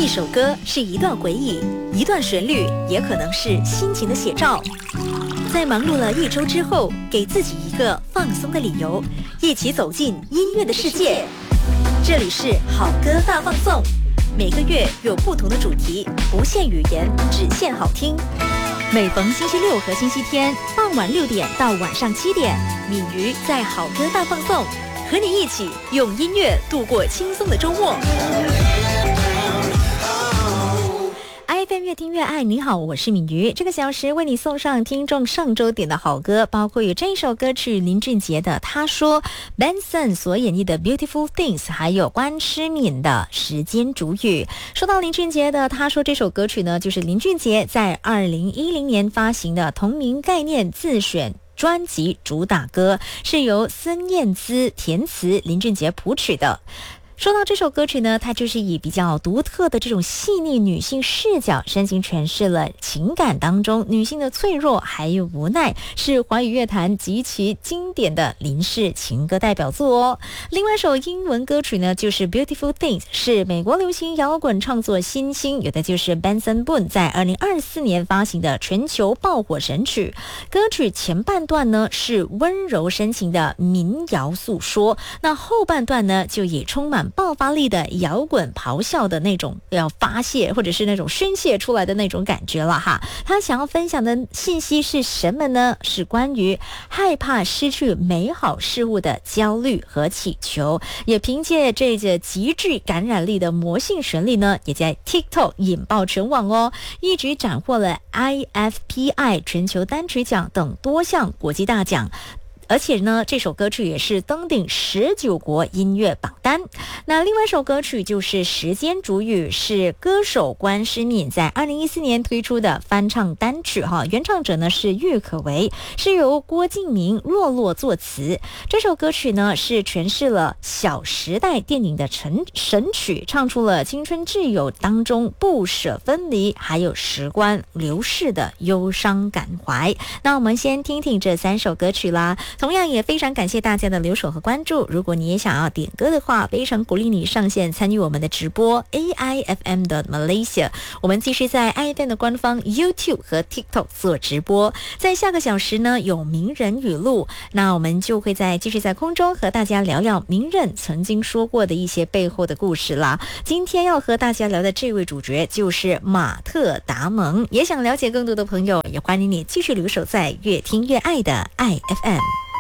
一首歌是一段回忆，一段旋律也可能是心情的写照。在忙碌了一周之后，给自己一个放松的理由，一起走进音乐的世界。这里是好歌大放送，每个月有不同的主题，不限语言，只限好听。每逢星期六和星期天傍晚6点到晚上7点，敏瑜在好歌大放送，和你一起用音乐度过轻松的周末。FM 越听越爱，你好，我是敏瑜。这个小时为你送上听众上周点的好歌，包括有这首歌曲林俊杰的《他说》， Benson 所演绎的 Beautiful Things， 还有关诗敏的时间煮雨。说到林俊杰的《他说》这首歌曲呢，就是林俊杰在2010年发行的同名概念自选专辑主打歌，是由孙燕姿填词，林俊杰谱曲的。说到这首歌曲呢，它就是以比较独特的这种细腻女性视角，深情诠释了情感当中女性的脆弱还有无奈，是华语乐坛极其经典的林氏情歌代表作哦。另外一首英文歌曲呢，就是 Beautiful Things， 是美国流行摇滚创作新星，有的就是 Benson Boone 在2024年发行的全球爆火神曲。歌曲前半段呢是温柔深情的民谣诉说，那后半段呢就也充满爆发力的摇滚咆哮的那种要发泄或者是那种宣泄出来的那种感觉了哈。他想要分享的信息是什么呢？是关于害怕失去美好事物的焦虑和祈求，也凭借这个极具感染力的魔性旋律呢，也在 TikTok 引爆全网哦，一举斩获了 IFPI 全球单曲奖等多项国际大奖。而且呢，这首歌曲也是登顶19国音乐榜单。那另外一首歌曲就是《时间煮雨》，是歌手关诗敏在2014年推出的翻唱单曲哈，原唱者呢是郁可唯，是由郭敬明、洛洛作词。这首歌曲呢是诠释了《小时代》电影的神曲，唱出了青春挚友当中不舍分离，还有时光流逝的忧伤感怀。那我们先听听这3首歌曲啦。同样也非常感谢大家的留守和关注，如果你也想要点歌的话，非常鼓励你上线参与我们的直播 AIFM 的 Malaysia， 我们继续在 AIFM 的官方 YouTube 和 TikTok 做直播。在下个小时呢有名人语录，那我们就会继续在空中和大家聊聊名人曾经说过的一些背后的故事啦。今天要和大家聊的这位主角就是马特达蒙，也想了解更多的朋友，也欢迎你继续留守在越听越爱的 AIFM。